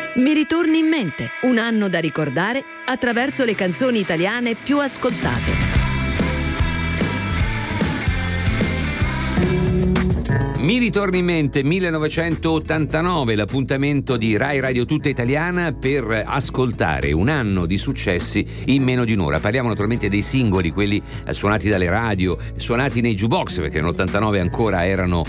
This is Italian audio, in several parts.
Mi ritorni in mente, un anno da ricordare attraverso le canzoni italiane più ascoltate. Mi ritorni in mente 1989, l'appuntamento di Rai Radio Tutta Italiana per ascoltare un anno di successi in meno di un'ora. Parliamo naturalmente dei singoli, quelli suonati dalle radio, suonati nei jukebox, perché nell'89 ancora erano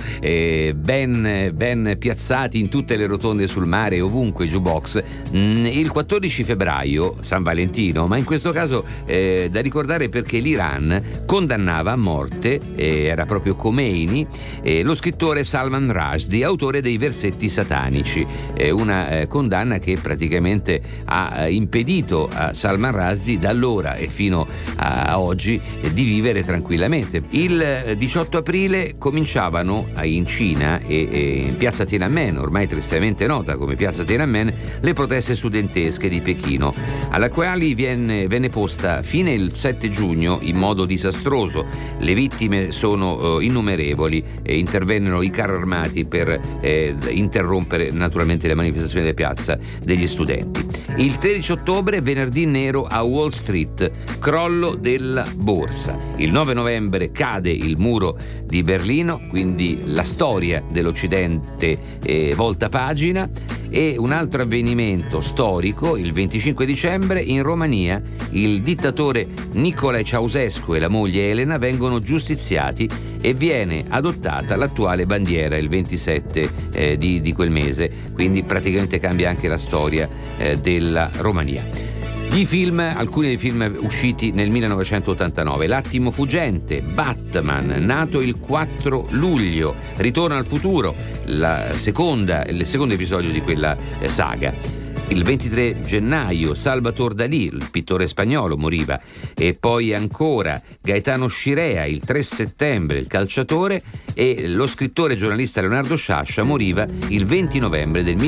ben piazzati in tutte le rotonde sul mare, ovunque jukebox. Il 14 febbraio, San Valentino, ma in questo caso da ricordare perché l'Iran condannava a morte, era proprio Khomeini, lo scrittore Salman Rushdie, autore dei versetti satanici, una condanna che praticamente ha impedito a Salman Rushdie da allora e fino a oggi di vivere tranquillamente. Il 18 aprile cominciavano in Cina e in piazza Tiananmen, ormai tristemente nota come piazza Tiananmen, le proteste studentesche di Pechino, alla quali venne posta fine il 7 giugno in modo disastroso. Le vittime sono innumerevoli e intervennero i carri armati per interrompere naturalmente le manifestazioni della piazza degli studenti. Il 13 ottobre, venerdì nero a Wall Street, crollo della borsa. Il 9 novembre cade il muro di Berlino, quindi la storia dell'Occidente volta pagina. E un altro avvenimento storico, il 25 dicembre in Romania il dittatore Nicolae Ceausescu e la moglie Elena vengono giustiziati e viene adottata l'attuale bandiera il 27 di quel mese, quindi praticamente cambia anche la storia della Romania. Gli film, alcuni dei film usciti nel 1989: L'attimo fuggente, Batman, nato il 4 luglio, Ritorno al futuro, il secondo episodio di quella saga. Il 23 gennaio Salvatore Dalì, il pittore spagnolo, moriva. E poi ancora Gaetano Scirea, il 3 settembre, il calciatore, e lo scrittore e giornalista Leonardo Sciascia moriva il 20 novembre del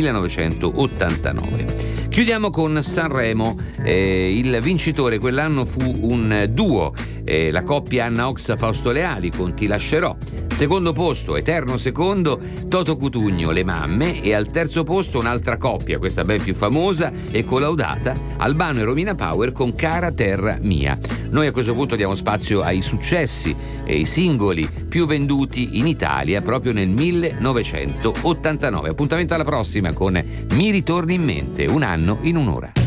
1989. Chiudiamo con Sanremo. Il vincitore quell'anno fu un duo, la coppia Anna Oxa Fausto Leali con Ti lascerò. Secondo posto, eterno secondo, Toto Cutugno, Le mamme, e al terzo posto un'altra coppia, questa ben più famosa e collaudata, Albano e Romina Power con Cara terra mia. Noi a questo punto diamo spazio ai successi e ai singoli più venduti in Italia proprio nel 1989. Appuntamento alla prossima con Mi ritorni in mente, un anno in un'ora.